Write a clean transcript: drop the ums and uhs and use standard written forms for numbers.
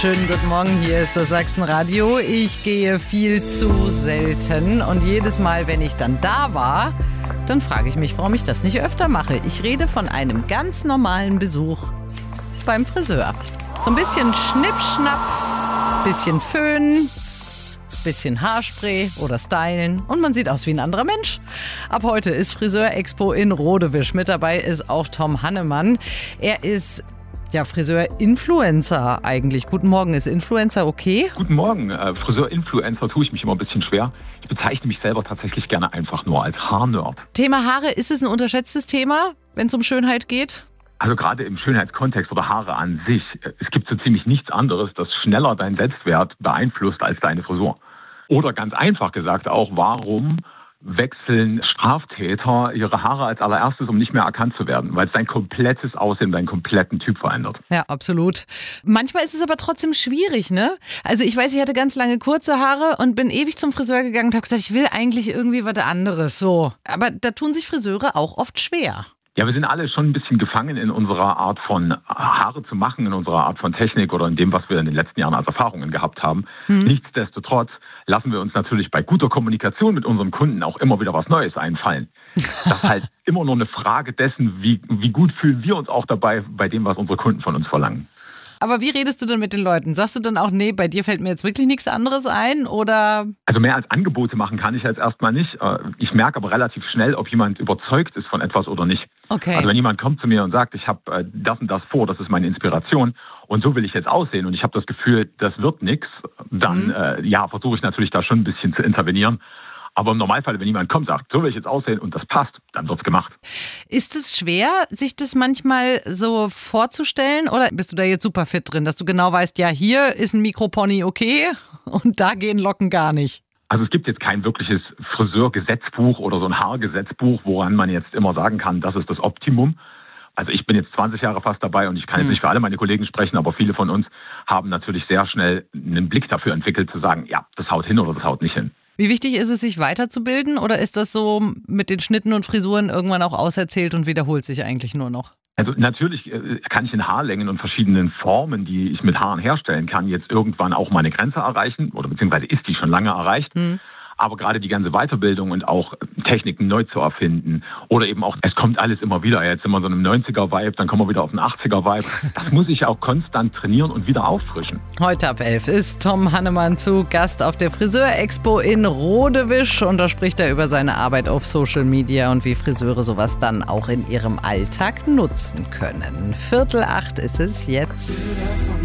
Schönen guten Morgen, hier ist das Sachsenradio. Ich gehe viel zu selten und jedes Mal, wenn ich dann da war, dann frage ich mich, warum ich das nicht öfter mache. Ich rede von einem ganz normalen Besuch beim Friseur. So ein bisschen Schnippschnapp, bisschen Föhn, bisschen Haarspray oder Stylen und man sieht aus wie ein anderer Mensch. Ab heute ist Friseur-Expo in Rodewisch. Mit dabei ist auch Tom Hannemann. Er ist Friseur-Influencer eigentlich. Guten Morgen, ist Influencer okay? Guten Morgen. Friseur-Influencer tue ich mich immer ein bisschen schwer. Ich bezeichne mich selber tatsächlich gerne einfach nur als Haarnerd. Thema Haare, ist es ein unterschätztes Thema, wenn es um Schönheit geht? Also gerade im Schönheitskontext oder Haare an sich, es gibt so ziemlich nichts anderes, das schneller deinen Selbstwert beeinflusst als deine Frisur. Oder ganz einfach gesagt auch, warum wechseln Straftäter ihre Haare als allererstes, um nicht mehr erkannt zu werden, weil es dein komplettes Aussehen, deinen kompletten Typ verändert. Ja, absolut. Manchmal ist es aber trotzdem schwierig, ne? Also ich weiß, ich hatte ganz lange kurze Haare und bin ewig zum Friseur gegangen und habe gesagt, ich will eigentlich irgendwie was anderes, so. Aber da tun sich Friseure auch oft schwer. Ja, wir sind alle schon ein bisschen gefangen in unserer Art von Haare zu machen, in unserer Art von Technik oder in dem, was wir in den letzten Jahren als Erfahrungen gehabt haben. Nichtsdestotrotz lassen wir uns natürlich bei guter Kommunikation mit unseren Kunden auch immer wieder was Neues einfallen. Das ist halt immer nur eine Frage dessen, wie gut fühlen wir uns auch dabei bei dem, was unsere Kunden von uns verlangen. Aber wie redest du denn mit den Leuten? Sagst du dann auch, nee, bei dir fällt mir jetzt wirklich nichts anderes ein, oder? Also mehr als Angebote machen kann ich jetzt erstmal nicht. Ich merke aber relativ schnell, ob jemand überzeugt ist von etwas oder nicht. Okay. Also wenn jemand kommt zu mir und sagt, ich habe das und das vor, das ist meine Inspiration und so will ich jetzt aussehen und ich habe das Gefühl, das wird nichts, dann versuche ich natürlich da schon ein bisschen zu intervenieren. Aber im Normalfall, wenn jemand kommt und sagt, so will ich jetzt aussehen und das passt, dann wird's gemacht. Ist es schwer, sich das manchmal so vorzustellen oder bist du da jetzt super fit drin, dass du genau weißt, ja, hier ist ein Mikropony okay und da gehen Locken gar nicht? Also es gibt jetzt kein wirkliches Friseurgesetzbuch oder so ein Haargesetzbuch, woran man jetzt immer sagen kann, das ist das Optimum. Also ich bin jetzt 20 Jahre fast dabei und ich kann jetzt nicht für alle meine Kollegen sprechen, aber viele von uns haben natürlich sehr schnell einen Blick dafür entwickelt, zu sagen, ja, das haut hin oder das haut nicht hin. Wie wichtig ist es, sich weiterzubilden oder ist das so mit den Schnitten und Frisuren irgendwann auch auserzählt und wiederholt sich eigentlich nur noch? Also natürlich kann ich in Haarlängen und verschiedenen Formen, die ich mit Haaren herstellen kann, jetzt irgendwann auch meine Grenze erreichen oder beziehungsweise ist die schon lange erreicht. Aber gerade die ganze Weiterbildung und auch Techniken neu zu erfinden oder eben auch, es kommt alles immer wieder. Jetzt sind wir so einem 90er-Vibe, dann kommen wir wieder auf einen 80er-Vibe. Das muss ich auch konstant trainieren und wieder auffrischen. Heute ab 11 ist Tom Hannemann zu Gast auf der Friseur-Expo in Rodewisch und da spricht er über seine Arbeit auf Social Media und wie Friseure sowas dann auch in ihrem Alltag nutzen können. 7:45 ist es jetzt.